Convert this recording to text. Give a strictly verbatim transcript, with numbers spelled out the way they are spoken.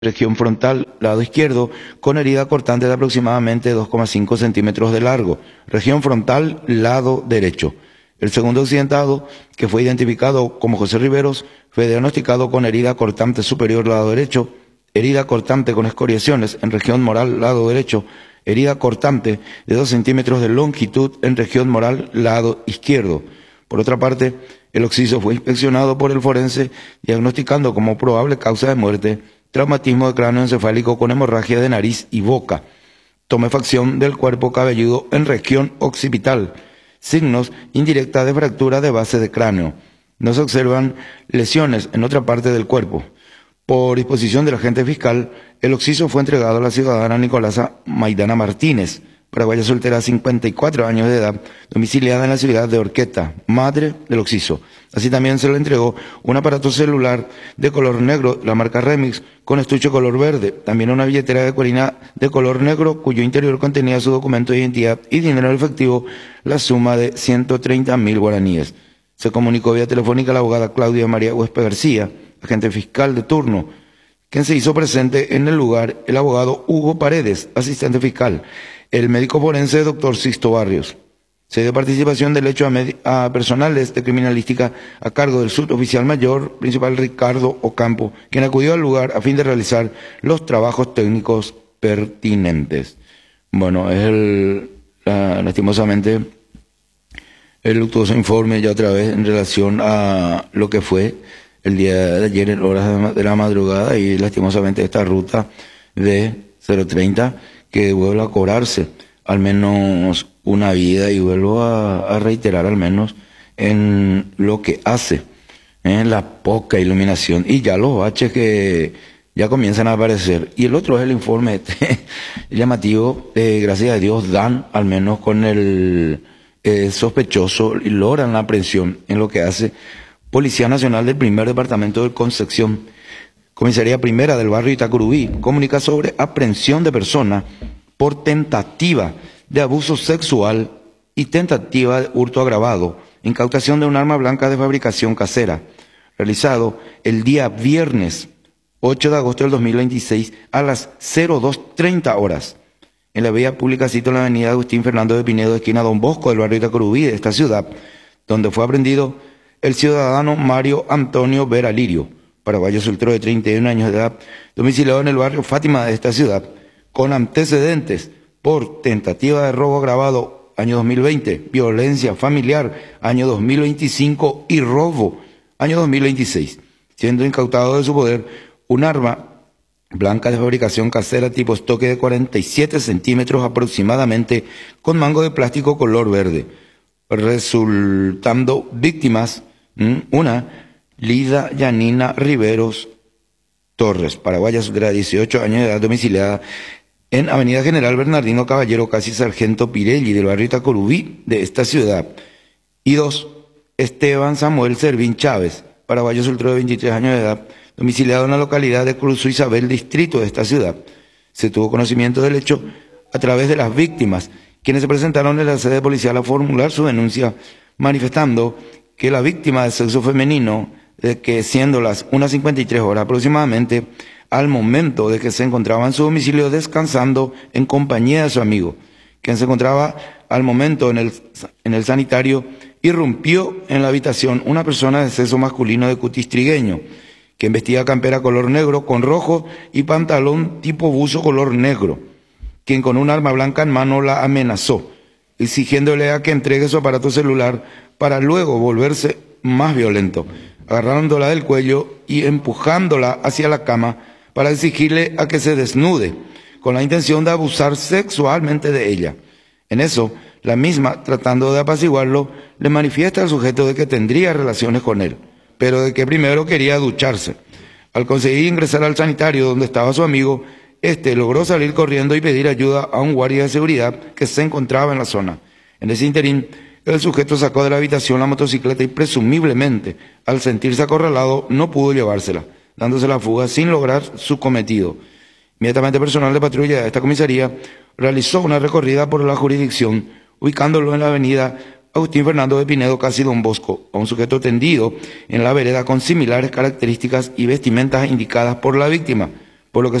región frontal, lado izquierdo, con herida cortante de aproximadamente dos coma cinco centímetros de largo. Región frontal, lado derecho. El segundo accidentado, que fue identificado como José Riveros, fue diagnosticado con herida cortante superior lado derecho, herida cortante con escoriaciones en región moral lado derecho, herida cortante de dos centímetros de longitud en región moral lado izquierdo. Por otra parte, el occiso fue inspeccionado por el forense, diagnosticando como probable causa de muerte traumatismo de cráneo encefálico con hemorragia de nariz y boca, tumefacción del cuerpo cabelludo en región occipital, signos indirecta de fractura de base de cráneo. No se observan lesiones en otra parte del cuerpo. Por disposición del agente fiscal, el occiso fue entregado a la ciudadana Nicolasa Maidana Martínez, paraguaya soltera, cincuenta y cuatro años de edad, domiciliada en la ciudad de Orqueta, madre del occiso. Así también se le entregó un aparato celular de color negro, la marca Remix, con estuche color verde, también una billetera de cuerina de color negro, cuyo interior contenía su documento de identidad y dinero en efectivo, la suma de ciento treinta mil guaraníes. Se comunicó vía telefónica a la abogada Claudia María Huespe García, agente fiscal de turno, quien se hizo presente en el lugar el abogado Hugo Paredes, asistente fiscal, el médico forense doctor Sisto Barrios. Se dio participación del hecho a, a personales de criminalística a cargo del suboficial mayor principal Ricardo Ocampo, quien acudió al lugar a fin de realizar los trabajos técnicos pertinentes. Bueno, es el, la, lastimosamente el luctuoso informe ya otra vez en relación a lo que fue el día de ayer en horas de la madrugada y lastimosamente esta ruta de cero treinta que vuelve a cobrarse al menos una vida y vuelvo a, a reiterar al menos en lo que hace, en la poca iluminación y ya los baches que ya comienzan a aparecer. Y el otro es el informe este, llamativo, eh, gracias a Dios dan al menos con el eh, sospechoso y logran la aprehensión en lo que hace Policía Nacional del primer departamento de Concepción. Comisaría Primera del barrio Itacurubí comunica sobre aprehensión de persona por tentativa de abuso sexual y tentativa de hurto agravado, incautación de un arma blanca de fabricación casera, realizado el día viernes ocho de agosto del dos mil veintiséis a las cero dos treinta horas en la vía pública cito en la avenida Agustín Fernando de Pinedo, esquina Don Bosco del barrio Itacurubí de esta ciudad, donde fue aprendido el ciudadano Mario Antonio Vera Lirio, paraguayo soltero de treinta y un años de edad, domiciliado en el barrio Fátima de esta ciudad, con antecedentes por tentativa de robo agravado año dos mil veinte, violencia familiar año dos mil veinticinco y robo año dos mil veintiséis, siendo incautado de su poder un arma blanca de fabricación casera tipo estoque de cuarenta y siete centímetros aproximadamente con mango de plástico color verde, resultando víctimas una Lida Yanina Riveros Torres, paraguaya soltera de dieciocho años de edad, domiciliada en Avenida General Bernardino Caballero, casi Sargento Pirelli, del barrio Itacurubí de esta ciudad. Y dos, Esteban Samuel Servín Chávez, paraguayo soltero de veintitrés años de edad, domiciliado en la localidad de Cruz Isabel, distrito de esta ciudad. Se tuvo conocimiento del hecho a través de las víctimas, quienes se presentaron en la sede policial a formular su denuncia, manifestando que la víctima de sexo femenino, de que siendo las una cincuenta y tres horas aproximadamente, al momento de que se encontraba en su domicilio descansando en compañía de su amigo, quien se encontraba al momento en el, en el sanitario, irrumpió en la habitación una persona de sexo masculino de cutis trigueño, quien vestía campera color negro con rojo y pantalón tipo buzo color negro, quien con un arma blanca en mano la amenazó, exigiéndole a que entregue su aparato celular para luego volverse más violento, agarrándola del cuello y empujándola hacia la cama para exigirle a que se desnude, con la intención de abusar sexualmente de ella. En eso, la misma, tratando de apaciguarlo, le manifiesta al sujeto de que tendría relaciones con él, pero de que primero quería ducharse. Al conseguir ingresar al sanitario donde estaba su amigo, este logró salir corriendo y pedir ayuda a un guardia de seguridad que se encontraba en la zona. En ese interín, el sujeto sacó de la habitación la motocicleta y presumiblemente, al sentirse acorralado, no pudo llevársela, dándose la fuga sin lograr su cometido. Inmediatamente personal de patrulla de esta comisaría realizó una recorrida por la jurisdicción, ubicándolo en la avenida Agustín Fernando de Pinedo, casi Don Bosco, a un sujeto tendido en la vereda con similares características y vestimentas indicadas por la víctima, por lo que